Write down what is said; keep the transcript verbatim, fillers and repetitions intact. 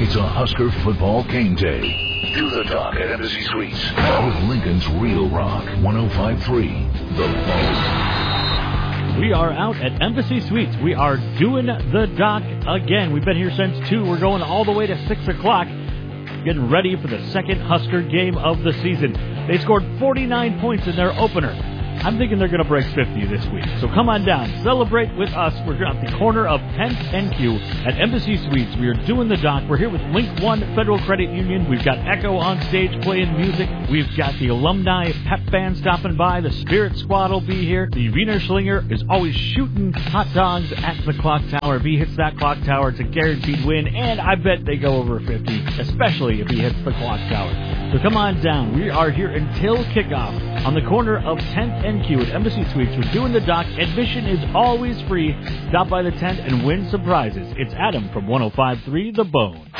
It's a Husker football game day. Do the Doc at Embassy Suites with Lincoln's Real Rock one oh five point three, The Bone. We are out at Embassy Suites. We are doing the Doc again. We've been here since two. We're going all the way to six o'clock. Getting ready for the second Husker game of the season. They scored forty-nine points in their opener. I'm thinking they're going to break fifty this week. So come on down. Celebrate with us. We're at the corner of tenth and Q at Embassy Suites. We are doing the Doc. We're here with Link One Federal Credit Union. We've got Echo on stage playing music. We've got the alumni pep band stopping by. The Spirit Squad will be here. The Wiener Schlinger is always shooting hot dogs at the clock tower. If he hits that clock tower, it's a guaranteed win. And I bet they go over fifty, especially if he hits the clock tower. So come on down. We are here until kickoff on the corner of tenth and Q at Embassy Suites. We're doing the Doc. Admission is always free. Stop by the tent and win some prizes. It's Adam from one oh five point three The Bone.